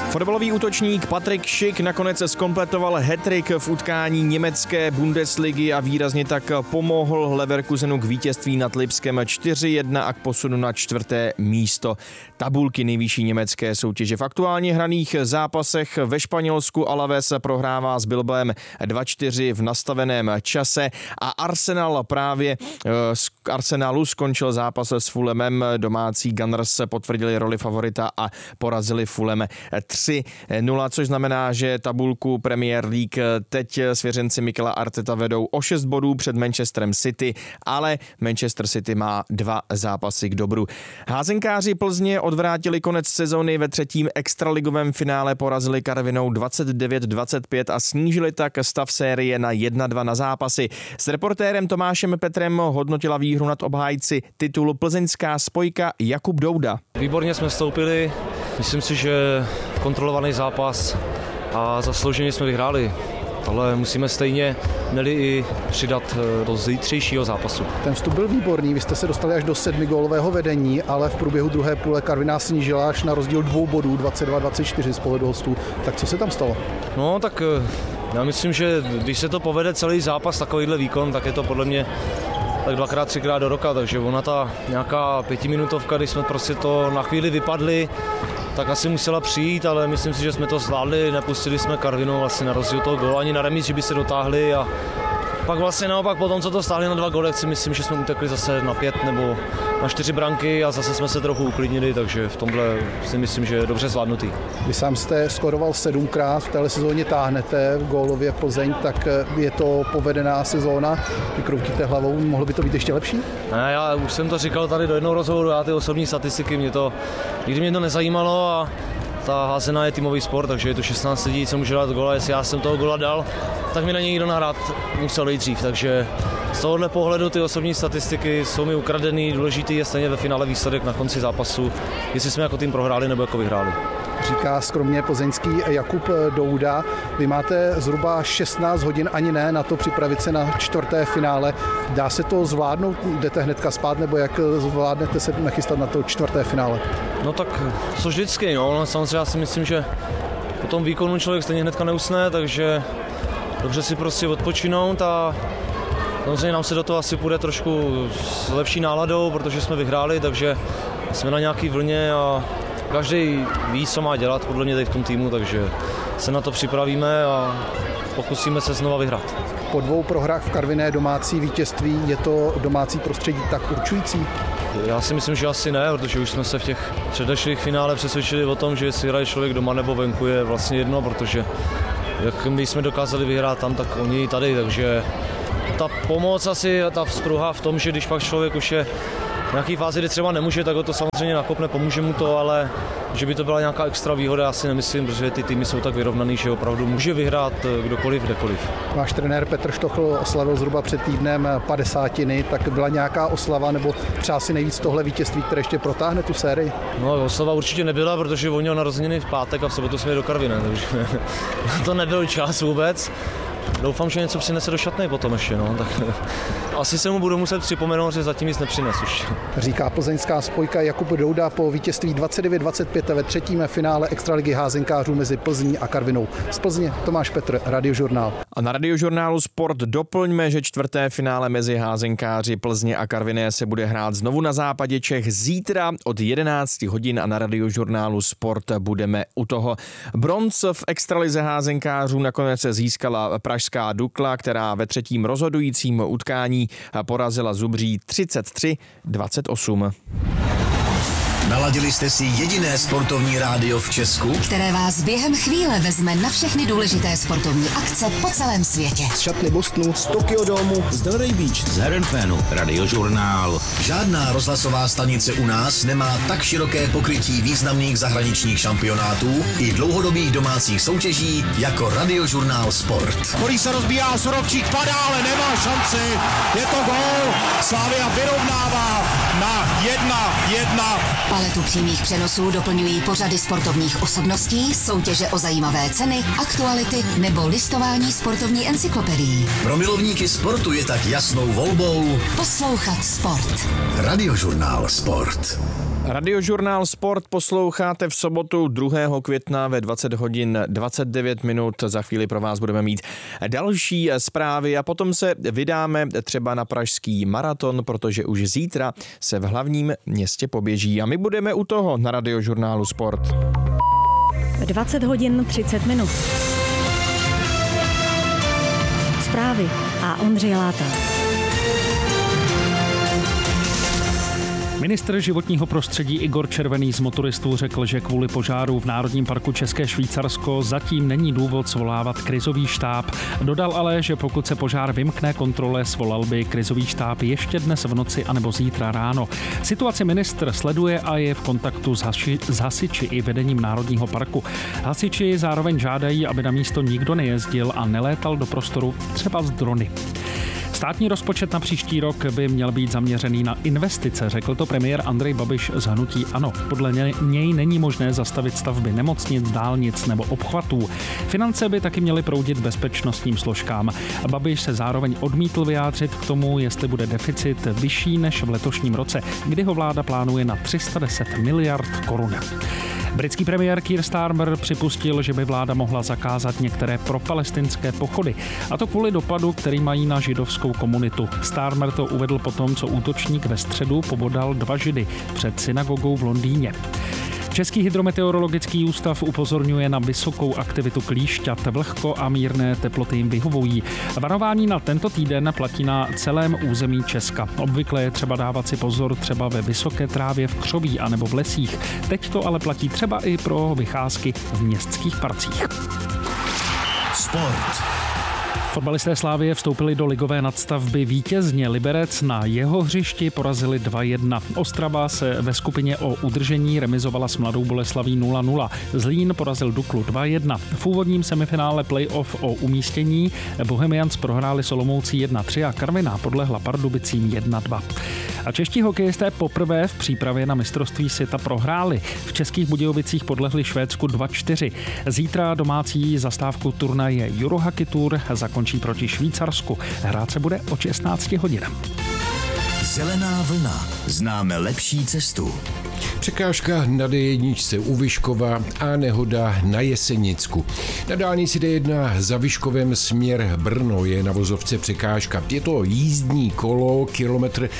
Fotbalový útočník Patrik Schick nakonec zkompletoval hat-trick v utkání německé Bundesligy a výrazně tak pomohl Leverkusenu k vítězství nad Lipskem 4-1 a k posunu na 4. místo tabulky nejvyšší německé soutěže. V aktuálně hraných zápasech ve Španělsku Alaves prohrává s Bilbaem 2-4 v nastaveném čase a Arsenalu skončil zápas s Fulhamem. Domácí Gunners potvrdili roli favorita a porazili Fulham 3-0, což znamená, že tabulku Premier League teď svěřenci Mikela Arteta vedou o 6 bodů před Manchesterem City, ale Manchester City má 2 zápasy k dobru. Házenkáři Plzně odvrátili konec sezony ve 3. extraligovém finále, porazili Karvinou 29-25 a snížili tak stav série na 1-2 na zápasy. S reportérem Tomášem Petrem hodnotila výhru nad obhájci titulu plzeňská spojka Jakub Douda. Výborně jsme vstoupili, myslím si, že kontrolovaný zápas a zaslouženě jsme vyhráli. Ale musíme stejně i přidat do zítřejšího zápasu. Ten vstup byl výborný, vy jste se dostali až do 7gólového vedení, ale v průběhu druhé půle Karviná snížila až na rozdíl 2 bodů, 22-24 z pohledu hostů. Tak co se tam stalo? No tak já myslím, že když se to povede celý zápas, takovýhle výkon, tak je to podle mě tak 2x, 3x do roka, takže ona ta nějaká 5minutovka, když jsme prostě to na chvíli vypadli, tak asi musela přijít, ale myslím si, že jsme to zvládli, nepustili jsme Karvinou vlastně na rozdíl toho gólu, ani na remíz, že by se dotáhli a pak vlastně naopak po tom, co to stáhli na 2 góly, si myslím, že jsme utekli zase na 5 nebo na 4 branky a zase jsme se trochu uklidnili, takže v tomhle si myslím, že je dobře zvládnutý. Vy sám jste skoroval 7krát, v téhle sezóně táhnete v gólově Plzeň, tak je to povedená sezóna, vy kroutíte hlavou, mohlo by to být ještě lepší? Ne, já už jsem to říkal tady do jednoho rozhovoru, já ty osobní statistiky, nikdy mě to nezajímalo a ta házená je týmový sport, takže je to 16 lidí, co může dát góla, jestli já jsem toho góla dal, tak mi na něj někdo nahrát musel nejdřív, takže z tohohle pohledu ty osobní statistiky jsou mi ukradený, důležitý je stejně ve finále výsledek na konci zápasu, jestli jsme jako tým prohráli nebo jako vyhráli. Říká skromně plzeňský Jakub Douda. Vy máte zhruba 16 hodin, ani ne, na to připravit se na 4. finále. Dá se to zvládnout? Jdete hnedka spát, nebo jak zvládnete se nachystat na to 4. finále? No tak co vždycky, no. Samozřejmě já si myslím, že po tom výkonu člověk stejně hnedka neusne, takže dobře si prostě odpočinout a samozřejmě nám se do toho asi půjde trošku s lepší náladou, protože jsme vyhráli, takže jsme na nějaký vlně a každý ví, co má dělat podle mě tady v tom týmu, takže se na to připravíme a pokusíme se znova vyhrát. Po 2 prohrách v Karviné domácí vítězství, je to domácí prostředí tak určující? Já si myslím, že asi ne, protože už jsme se v těch předešlých finále přesvědčili o tom, že jestli hraje člověk doma nebo venku je vlastně jedno, protože jak my jsme dokázali vyhrát tam, tak oni tady, takže ta pomoc asi, ta vzpruha v tom, že když pak člověk už je v nějaký fázi, kdy třeba nemůže, tak ho to samozřejmě nakopne, pomůže mu to, ale že by to byla nějaká extra výhoda, já si nemyslím, protože ty týmy jsou tak vyrovnaný, že opravdu může vyhrát kdokoliv, kdekoliv. Váš trenér Petr Štochl oslavil zhruba před týdnem 50, tak byla nějaká oslava nebo třeba si nejvíc tohle vítězství, které ještě protáhne tu sérii? No, oslava určitě nebyla, protože on měl narozeniny v pátek a v sobotu jsme jeli do Karviné, takže to nebyl čas vůbec. Doufám, že něco přinese do šatny potom ještě, no. Tak asi se mu budu muset připomenout, že zatím nic nepřines už. Říká plzeňská spojka Jakub Douda po vítězství 29-25 ve 3. finále extraligy házenkářů mezi Plzní a Karvinou. Z Plzně Tomáš Petr, Radiožurnál. A na Radiožurnálu Sport doplňme, že 4. finále mezi házenkáři Plzně a Karviné se bude hrát znovu na západě Čech zítra od 11 hodin a na Radiožurnálu Sport budeme u toho. Bronz v extralize házenkářů nakonec získala pražská Dukla, která ve 3. rozhodujícím utkání porazila Zubří 33-28. Naladili jste si jediné sportovní rádio v Česku, které vás během chvíle vezme na všechny důležité sportovní akce po celém světě. Z šatny Bostonu, z Tokyo Domu, z Delray Beach, z Herrenfénu, Radiožurnál. Žádná rozhlasová stanice u nás nemá tak široké pokrytí významných zahraničních šampionátů i dlouhodobých domácích soutěží jako Radiožurnál Sport. Který se rozbíjá, Surovčík padá, ale nemá šanci. Je to gól. Slavia vyrovnává na 1-1. Paletu přímých přenosů doplňují pořady sportovních osobností, soutěže o zajímavé ceny, aktuality nebo listování sportovní encyklopedií. Pro milovníky sportu je tak jasnou volbou Poslouchat sport. Radiožurnál Sport. Radiožurnál Sport posloucháte v sobotu 2. května ve 20 hodin 29 minut. Za chvíli pro vás budeme mít další zprávy a potom se vydáme třeba na pražský maraton, protože už zítra se v hlavním městě poběží a my budeme u toho na Radiožurnálu Sport. 20 hodin 30 minut. Zprávy a Ondřej Láta. Ministr životního prostředí Igor Červený z motoristů řekl, že kvůli požáru v Národním parku České Švýcarsko zatím není důvod svolávat krizový štáb. Dodal ale, že pokud se požár vymkne kontrole, svolal by krizový štáb ještě dnes v noci anebo zítra ráno. Situaci ministr sleduje a je v kontaktu s hasiči i vedením Národního parku. Hasiči zároveň žádají, aby na místo nikdo nejezdil a nelétal do prostoru třeba z drony. Státní rozpočet na příští rok by měl být zaměřený na investice, řekl to premiér Andrej Babiš z hnutí ANO. Podle něj není možné zastavit stavby nemocnic, dálnic nebo obchvatů. Finance by taky měly proudit bezpečnostním složkám. Babiš se zároveň odmítl vyjádřit k tomu, jestli bude deficit vyšší než v letošním roce, kdy ho vláda plánuje na 310 miliard korun. Britský premiér Keir Starmer připustil, že by vláda mohla zakázat některé propalestinské pochody, a to kvůli dopadu, který mají na židovskou komunitu. Starmer to uvedl po tom, co útočník ve středu pobodal 2 židy před synagogou v Londýně. Český hydrometeorologický ústav upozorňuje na vysokou aktivitu klíšťat. Vlhko a mírné teploty jim vyhovují. Varování na tento týden platí na celém území Česka. Obvykle je třeba dávat si pozor třeba ve vysoké trávě v křoví anebo v lesích. Teď to ale platí třeba i pro vycházky v městských parcích. Sport. Fotbalisté Slavie vstoupili do ligové nadstavby vítězně. Liberec na jeho hřišti porazili 2-1. Ostrava se ve skupině o udržení remizovala s Mladou Boleslaví 0-0. Zlín porazil Duklu 2-1. V úvodním semifinále playoff o umístění Bohemians prohráli s Olomoucí 1-3 a Karviná podlehla Pardubicím 1-2. A čeští hokejisté poprvé v přípravě na mistrovství světa prohráli. V Českých Budějovicích podlehli Švédsku 2-4. Zítra domácí zastávku turnaje Eurohockey Tour zakončí proti Švýcarsku. Hrát se bude od 16 hodin. Zelená vlna. Známe lepší cestu. Překážka na D1 u Vyškova a nehoda na Jesenicku. Na dálnici D1 za Vyškovem směr Brno je na vozovce překážka. Je to jízdní kolo, kilometr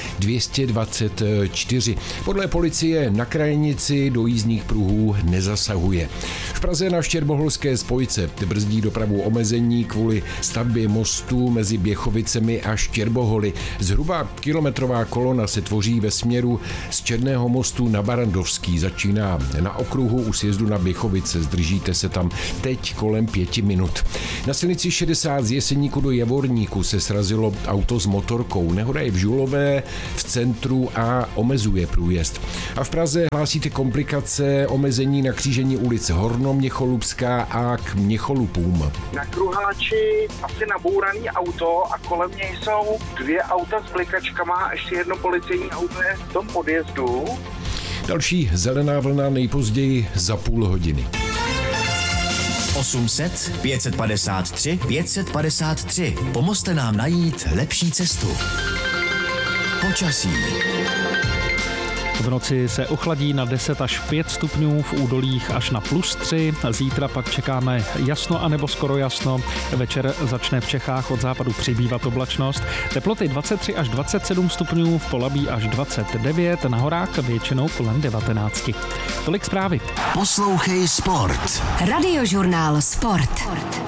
224. Podle policie na krajnici do jízdních pruhů nezasahuje. V Praze na Štěrboholské spojce brzdí dopravu omezení kvůli stavbě mostu mezi Běchovicemi a Štěrboholy. Zhruba kilometrová kolona se tvoří ve směru z Černého mostu na Barandovský. Začíná na okruhu u sjezdu na Běchovice. Zdržíte se tam teď kolem 5 minut. Na silnici 60 z Jeseníku do Javorníku se srazilo auto s motorkou. Nehoda je v Žulové v centru a omezuje průjezd. A v Praze hlásíte komplikace, omezení na křížení ulic Hornoměcholupská a k Měcholupům. Na kruháči asi nabouraný auto a kolem něj jsou 2 auta s blikačkama a ještě jedno policejní auto je v tom podjezdu. Další zelená vlna nejpozději za půl hodiny. 800 553 553. Pomozte nám najít lepší cestu. Počasí. V noci se ochladí na 10 až 5 stupňů, v údolích až na +3. Zítra pak čekáme jasno anebo skoro jasno. Večer začne v Čechách od západu přibývat oblačnost. Teploty 23 až 27 stupňů, v Polabí až 29, na horách většinou kolem 19. Tolik zprávy. Poslouchej sport. Radiožurnál Sport.